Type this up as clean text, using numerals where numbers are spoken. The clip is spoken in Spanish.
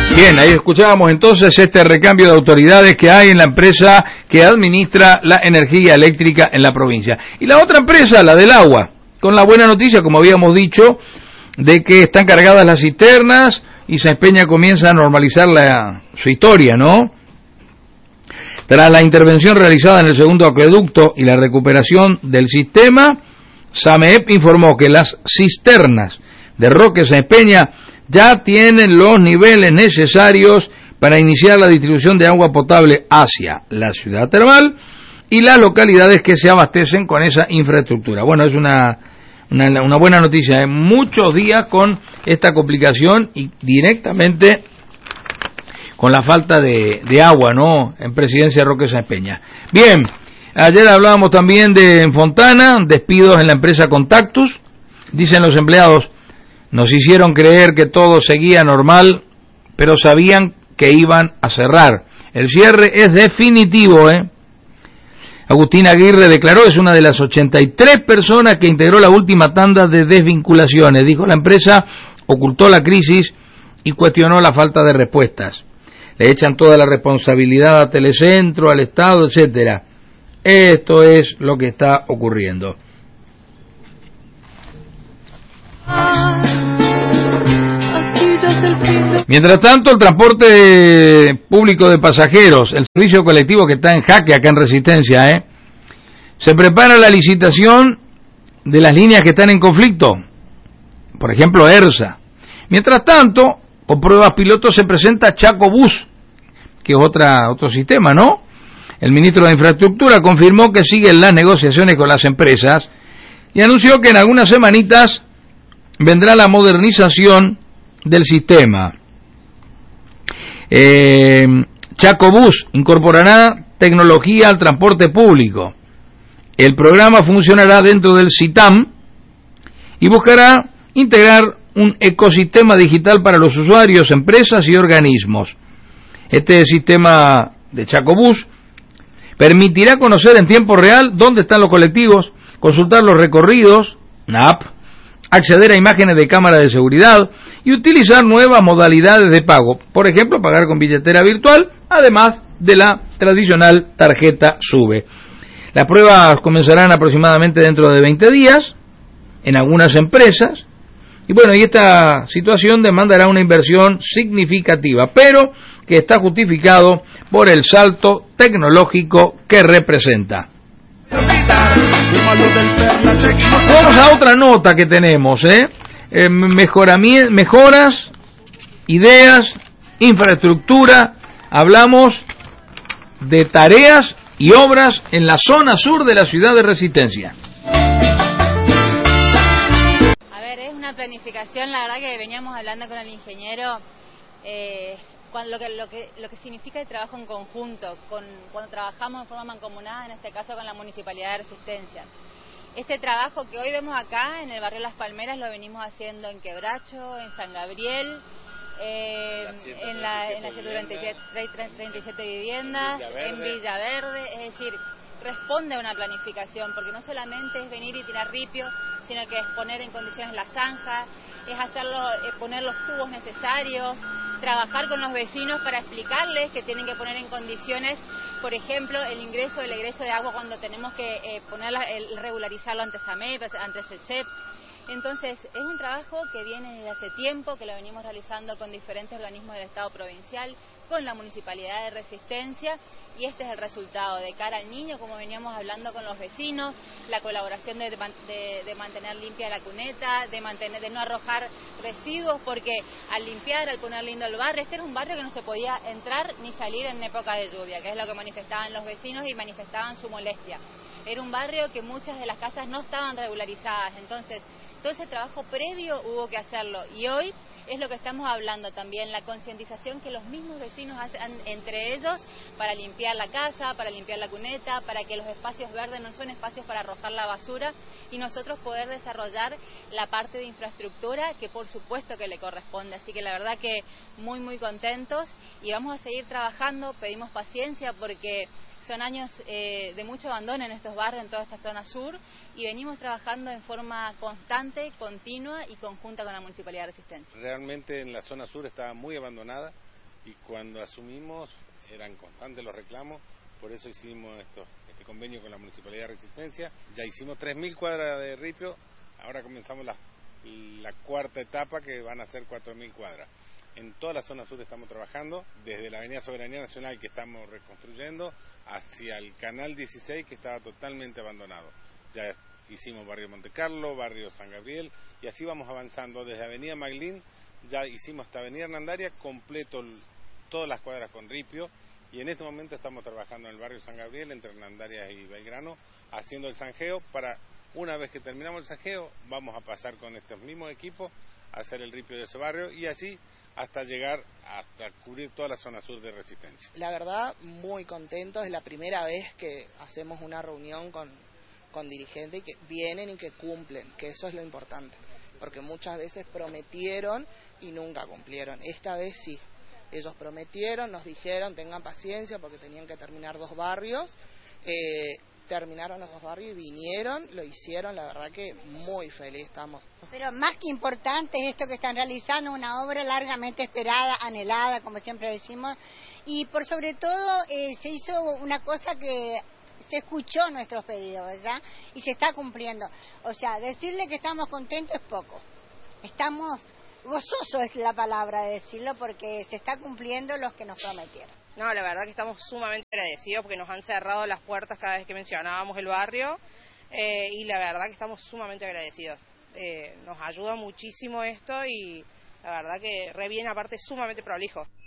Bien, ahí escuchábamos entonces este recambio de autoridades que hay en la empresa que administra la energía eléctrica en la provincia. Y la otra empresa, la del agua, con la buena noticia, como habíamos dicho, de que están cargadas las cisternas y Sáenz Peña comienza a normalizar su historia, ¿no? Tras la intervención realizada en el segundo acueducto y la recuperación del sistema, SAMEP informó que las cisternas de Roque Sáenz Peña ya tienen los niveles necesarios para iniciar la distribución de agua potable hacia la ciudad termal y las localidades que se abastecen con esa infraestructura. Bueno, es una buena noticia, muchos días con esta complicación y directamente con la falta de agua, ¿no?, en Presidencia Roque Sáenz Peña. Bien, ayer hablábamos también en Fontana, despidos en la empresa Contactus. Dicen los empleados: nos hicieron creer que todo seguía normal, pero sabían que iban a cerrar. El cierre es definitivo, Agustín Aguirre declaró: es una de las 83 personas que integró la última tanda de desvinculaciones. Dijo: la empresa ocultó la crisis y cuestionó la falta de respuestas. Le echan toda la responsabilidad a Telecentro, al Estado, etcétera. Esto es lo que está ocurriendo. Mientras tanto, el transporte público de pasajeros, el servicio colectivo que está en jaque acá en Resistencia, se prepara la licitación de las líneas que están en conflicto, por ejemplo ERSA. Mientras tanto, con pruebas pilotos se presenta Chaco Bus, que es otro sistema, ¿no? El ministro de Infraestructura confirmó que siguen las negociaciones con las empresas y anunció que en algunas semanitas vendrá la modernización del sistema. Chaco Bus incorporará tecnología al transporte público. El programa funcionará dentro del CITAM y buscará integrar un ecosistema digital para los usuarios, empresas y organismos. Este sistema de Chaco Bus permitirá conocer en tiempo real dónde están los colectivos, consultar los recorridos, una app, acceder a imágenes de cámara de seguridad y utilizar nuevas modalidades de pago, por ejemplo, pagar con billetera virtual, además de la tradicional tarjeta SUBE. Las pruebas comenzarán aproximadamente dentro de 20 días en algunas empresas, y bueno, y esta situación demandará una inversión significativa, pero que está justificado por el salto tecnológico que representa. Vamos a otra nota que tenemos, mejoras, ideas, infraestructura. Hablamos de tareas y obras en la zona sur de la ciudad de Resistencia. A ver, es una planificación, la verdad que veníamos hablando con el ingeniero, lo que significa el trabajo en conjunto, cuando trabajamos en forma mancomunada, en este caso con la Municipalidad de Resistencia. Este trabajo que hoy vemos acá en el barrio Las Palmeras lo venimos haciendo en Quebracho, en San Gabriel, en la 137 viviendas, en Villaverde, es decir, responde a una planificación, porque no solamente es venir y tirar ripio, sino que es poner en condiciones la zanja, es poner los tubos necesarios, trabajar con los vecinos para explicarles que tienen que poner en condiciones, por ejemplo, el ingreso, el egreso de agua cuando tenemos que regularizarlo ante SAMEP, ante SECHEP. Entonces, es un trabajo que viene desde hace tiempo, que lo venimos realizando con diferentes organismos del Estado provincial, con la Municipalidad de Resistencia, y este es el resultado de cara al niño, como veníamos hablando con los vecinos, la colaboración de mantener limpia la cuneta, de no arrojar residuos, porque al limpiar, al poner lindo el barrio, este era un barrio que no se podía entrar ni salir en época de lluvia, que es lo que manifestaban los vecinos y manifestaban su molestia. Era un barrio que muchas de las casas no estaban regularizadas, entonces todo ese trabajo previo hubo que hacerlo, y hoy es lo que estamos hablando también, la concientización que los mismos vecinos hacen entre ellos para limpiar la casa, para limpiar la cuneta, para que los espacios verdes no son espacios para arrojar la basura, y nosotros poder desarrollar la parte de infraestructura que por supuesto que le corresponde. Así que la verdad que muy contentos, y vamos a seguir trabajando, pedimos paciencia porque son años de mucho abandono en estos barrios, en toda esta zona sur, y venimos trabajando en forma constante, continua y conjunta con la Municipalidad de Resistencia. Realmente en la zona sur estaba muy abandonada, y cuando asumimos eran constantes los reclamos, por eso hicimos este convenio con la Municipalidad de Resistencia. Ya hicimos 3.000 cuadras de ripio, ahora comenzamos la cuarta etapa que van a ser 4.000 cuadras. En toda la zona sur estamos trabajando, desde la Avenida Soberanía Nacional que estamos reconstruyendo, hacia el Canal 16 que estaba totalmente abandonado. Ya hicimos barrio Monte Carlo, barrio San Gabriel, y así vamos avanzando desde Avenida Maglín, ya hicimos hasta Avenida Hernandaria, completo todas las cuadras con ripio, y en este momento estamos trabajando en el barrio San Gabriel, entre Hernandaria y Belgrano, haciendo el zanjeo para, una vez que terminamos el zanjeo, vamos a pasar con estos mismos equipos a hacer el ripio de ese barrio, y así hasta llegar hasta cubrir toda la zona sur de Resistencia. La verdad, muy contentos, es la primera vez que hacemos una reunión con dirigentes y que vienen y que cumplen, que eso es lo importante, porque muchas veces prometieron y nunca cumplieron. Esta vez sí, ellos prometieron, nos dijeron tengan paciencia porque tenían que terminar 2 barrios, terminaron los 2 barrios y vinieron, lo hicieron, la verdad que muy feliz estamos. Pero más que importante es esto que están realizando, una obra largamente esperada, anhelada, como siempre decimos, y por sobre todo se hizo una cosa que se escuchó nuestros pedidos, ¿verdad? Y se está cumpliendo. O sea, decirle que estamos contentos es poco. Estamos gozosos es la palabra de decirlo porque se está cumpliendo los que nos prometieron. No, la verdad que estamos sumamente agradecidos porque nos han cerrado las puertas cada vez que mencionábamos el barrio y la verdad que estamos sumamente agradecidos. Nos ayuda muchísimo esto y la verdad que re bien, aparte sumamente prolijo.